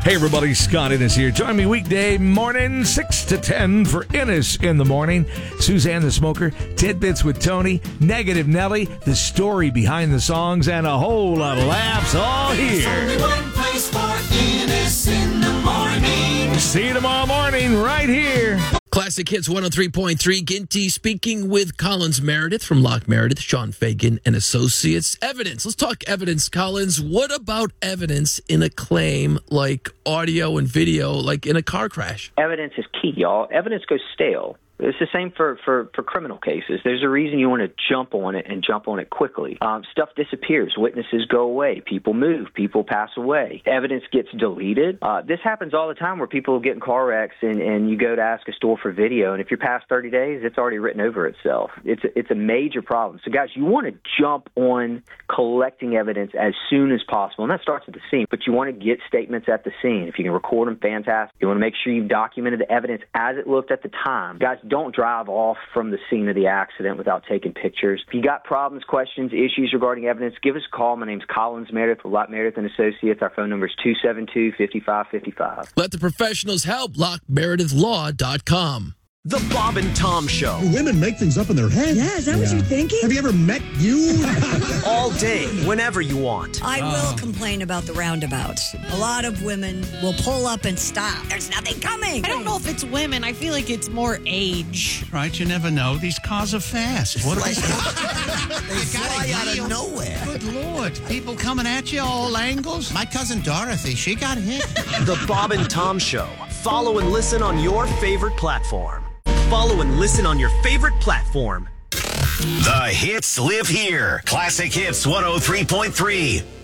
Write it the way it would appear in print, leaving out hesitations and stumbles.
Hey everybody, Scott Innes here. Join me weekday morning, 6 to 10 for Innes in the Morning. Suzanne the Smoker, Tidbits with Tony, Negative Nelly, the story behind the songs, and a whole lot of laughs all here. Only one place for Innes in the Morning. See you tomorrow morning right here. Classic Hits 103.3. Ginty speaking with Collins Meredith from Lock Meredith, Sean Fagan and Associates. Evidence. Let's talk evidence, Collins. What about evidence in a claim like audio and video, like in a car crash? Evidence is key, y'all. Evidence goes stale. It's the same for criminal cases. There's a reason you want to jump on it and jump on it quickly. Stuff disappears. Witnesses go away. People move. People pass away. Evidence gets deleted. This happens all the time where people get in car wrecks and you go to ask a store for video, and if you're past 30 days, it's already written over itself. It's a major problem. So, guys, you want to jump on collecting evidence as soon as possible, and that starts at the scene, but you want to get statements at the scene. If you can record them, fantastic. You want to make sure you've documented the evidence as it looked at the time. Guys, don't drive off from the scene of the accident without taking pictures. If you got problems, questions, issues regarding evidence, give us a call. My name's Collins Meredith with Lock Meredith and Associates. Our phone number is 272-5555. Let the professionals help. LockMeredithLaw.com. The Bob and Tom Show. Women make things up in their head. Yeah, is that what you're thinking? Have you ever met you? All day, whenever you want. I will complain about the roundabouts. A lot of women will pull up and stop. There's nothing coming. I don't know if it's women. I feel like it's more age. Right, you never know. These cars are fast. What They fly out of nowhere. Good Lord. People coming at you all angles. My cousin Dorothy, she got hit. The Bob and Tom Show. Follow and listen on your favorite platform. Follow and listen on your favorite platform. The hits live here. Classic Hits 103.3.